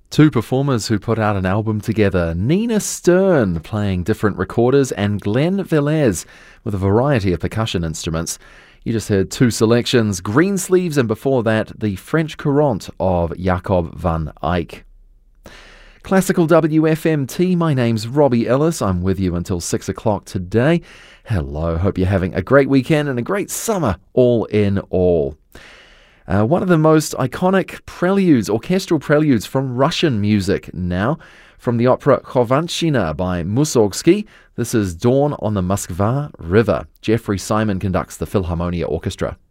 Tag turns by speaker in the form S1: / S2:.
S1: Two performers who put out an album together, Nina Stern playing different recorders and Glenn Velez with a variety of percussion instruments. You just heard two selections, Greensleeves, and before that the French Courante of Jacob van Eyck. Classical WFMT, my name's Robbie Ellis. I'm with you until 6 o'clock today. Hello, hope you're having a great weekend and a great summer all in all. One of the most iconic preludes, orchestral preludes from Russian music now, from the opera Khovanshchina by Mussorgsky. This is Dawn on the Moskva River. Jeffrey Simon conducts the Philharmonia Orchestra.